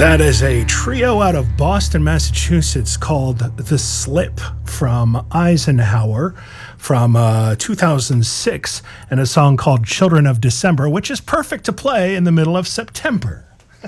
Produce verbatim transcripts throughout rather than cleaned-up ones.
That is a trio out of Boston, Massachusetts called The Slip from Eisenhower from uh, two thousand six, and a song called Children of December, which is perfect to play in the middle of September.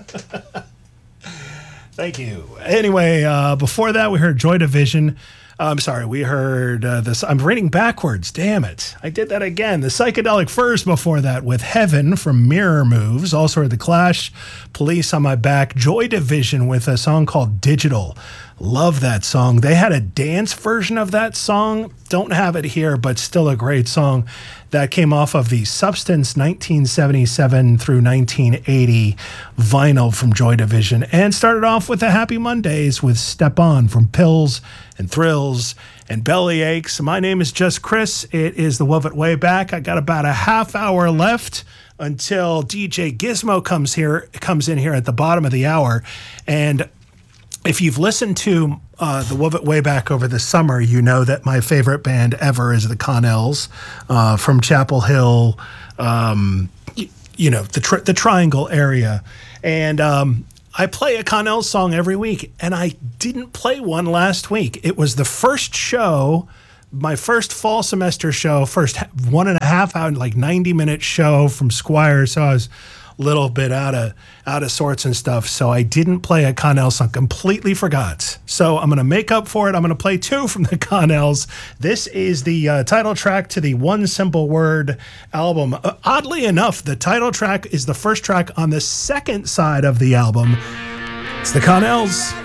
Thank you. Anyway, uh, before that, we heard Joy Division. Uh, I'm sorry, we heard uh, this. I'm reading backwards. Damn it. I did that again. The Psychedelic Furs before that with Heaven from Mirror Moves. Also heard The Clash, Police on My Back. Joy Division with a song called Digital. Love that song. They had a dance version of that song. Don't have it here, but still a great song. That came off of the Substance nineteen seventy-seven through nineteen eighty vinyl from Joy Division, and started off with the Happy Mondays with Step On from Pills and Thrills and Belly Aches. My name is just Chris. It is the Love It Way Back. I got about a half hour left until D J Gizmo comes here, comes in here at the bottom of the hour. And if you've listened to uh, the Love It Way Back over the summer, you know that my favorite band ever is the Connells uh, from Chapel Hill, um, you, you know, the tri- the Triangle area. And um, I play a Connells song every week, and I didn't play one last week. It was the first show, my first fall semester show, first one and a half hour, like ninety minute show from Squire. So I was a little bit out of out of sorts and stuff, so I didn't play a Connell song. Completely forgot. So I'm going to make up for it. I'm going to play two from the Connells. This is the uh, title track to the One Simple Word album. Uh, oddly enough, the title track is the first track on the second side of the album. It's the Connells.